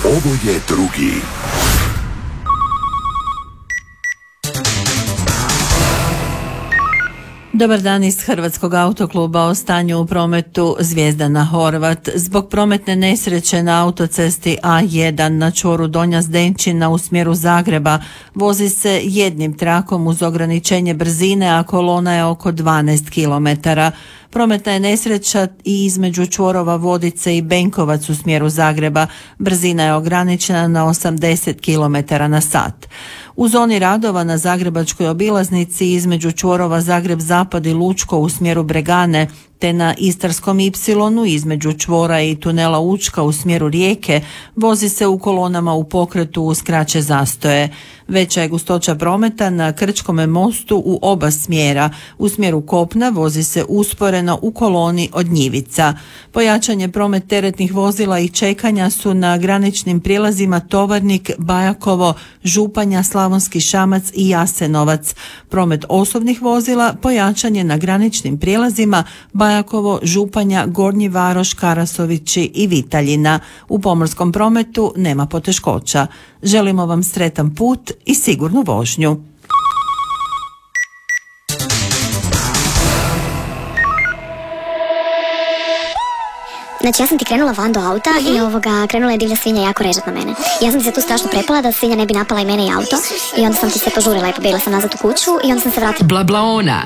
Ovo je drugi. Dobar dan iz Hrvatskog autokluba o stanju u prometu Zvijezdana Horvat. Zbog prometne nesreće na autocesti A1 na čvoru Donja Zdenčina u smjeru Zagreba vozi se jednim trakom uz ograničenje brzine, a kolona je oko 12 km. Prometna je nesreća i između čvorova Vodice i Benkovac u smjeru Zagreba. Brzina je ograničena na 80 km na sat. U zoni radova na zagrebačkoj obilaznici između čvorova Zagreb Zapad i Lučko u smjeru Bregane, te na Istarskom Ipsilonu između čvora i tunela Učka u smjeru Rijeke vozi se u kolonama u pokretu uz kraće zastoje. Veća je gustoća prometa na Krčkome mostu u oba smjera. U smjeru kopna vozi se usporeno u koloni od Njivica. Pojačanje promet teretnih vozila i čekanja su na graničnim prijelazima Tovarnik, Bajakovo, Županja, Slavonski Šamac i Jasenovac. Promet osobnih vozila pojačan je na graničnim prijelazima Bajakovo, Županja, Gornji Varoš, Karasovići i Vitaljina. U pomorskom prometu nema poteškoća. Želimo vam sretan put i sigurnu vožnju. Znači ja sam ti krenula van do auta i krenula je divlja svinja jako režat na mene. Ja sam ti se tu strašno prepala da svinja ne bi napala i mene i auto i onda sam ti se požurila i pobjegla sam nazad u kuću i onda sam se vratila. Blablaona.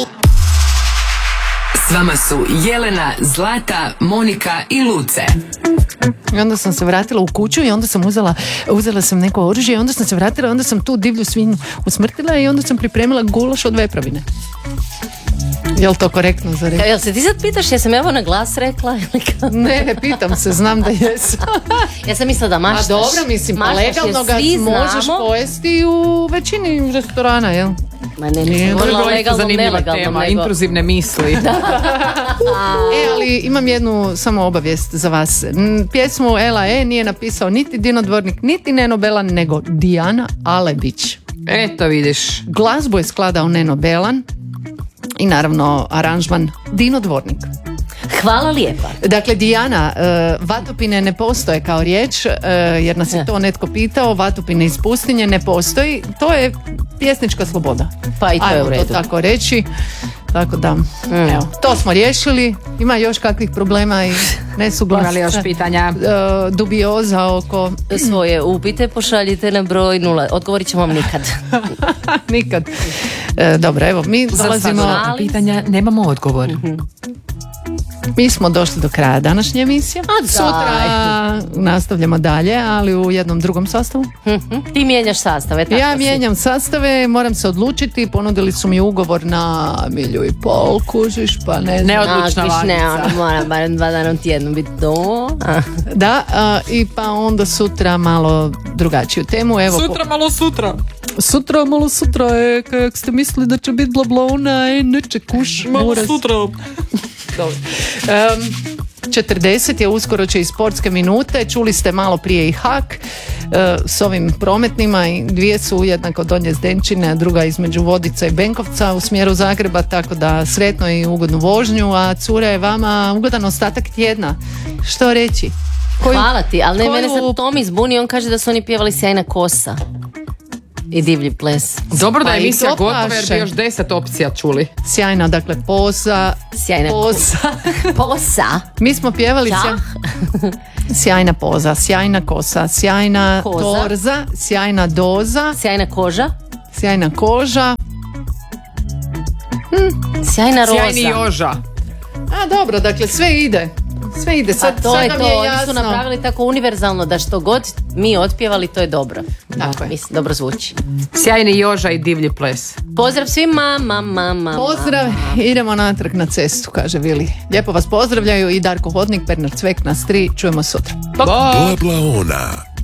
S vama su Jelena, Zlata, Monika i Luce. I onda sam se vratila u kuću i onda sam uzela sam neko oružje i onda sam se vratila i onda sam tu divlju svinju usmrtila i onda sam pripremila gulaš od vepravine. Je li to korektno za reći? Jel se ti sad pitaš, jesam ja ovo na glas rekla? Ne, pitam se, znam da jesam. Ja sam mislila da maštaš. A dobro, mislim, pa legalno ga možeš pojesti u većini restorana, jel? Ma ne, nisam govorila legalno, nelegalno. Tema, intruzivne misli. Ali imam jednu samo obavijest za vas. Pjesmu Ela E nije napisao niti Dino Dvornik, niti Neno Belan, nego Dijana Alebić. Eto vidiš. Glazbu je skladao Neno Belan i naravno aranžman Dino Dvornik. Hvala lijepa. Dakle, Dijana, vatupine ne postoje kao riječ, jer nas je to netko pitao, vatupine iz pustinje ne postoji, to je pjesnička sloboda. Pa i to je u redu. To tako reći. Tako da, evo, to smo riješili. Ima još kakvih problema i nesuglasica. Imali još pitanja? Dubioza oko... Svoje upite pošaljite na broj 0. Odgovorit ćemo vam nikad. Nikad. Dobro, evo, mi dolazimo... Za pitanja nemamo odgovor. Mi smo došli do kraja današnje emisije. Sutra nastavljamo dalje, ali u jednom drugom sastavu. Ti mijenjaš sastave. Ja mijenjam sastave, moram se odlučiti. Ponudili su mi ugovor na 1,5 kužiš, pa ne znam. Neodlučna vanica. Moram barem 2 dana u tjednu biti to. Da, i pa onda sutra malo drugačiju temu. Evo, Sutra malo sutra, kak ste mislili da će biti blablauna, neće kuš. Malo sutra. Dobro. 40 je, uskoro će i sportske minute. Čuli ste malo prije i hak s ovim prometnima i dvije su jednako Donje Zdenčine, a druga između Vodica i Benkovca u smjeru Zagreba, tako da sretno i ugodnu vožnju, a cure vama ugodan ostatak tjedna. Što reći? Hvala ti, ali ne, mene sad Tomi zbuni, on kaže da su oni pjevali Sjajna kosa i divlji ples. Dobro da je emisija gotova jer bi još 10 opcija čuli. Sjajna, dakle poza. Sjajna posa. Mi smo pjevali sjajna poza, sjajna kosa, sjajna torza, sjajna doza, sjajna koža, sjajna koža, sjajna roza, sjajni joža. A dobro, dakle sve ide. Sve ide, sad to je nam to, je oni jasno. su napravili tako univerzalno da što god mi otpjevali to je dobro. Tako je. Mislim, dobro zvuči. Sjajni joža i divlji ples. Pozdrav svima, mama. Pozdrav, idemo natrag na cestu, kaže Vili. Lijepo vas pozdravljaju i Darko Hodnik, Bernard Cvek, nas 3, čujemo sutra. Blablaona.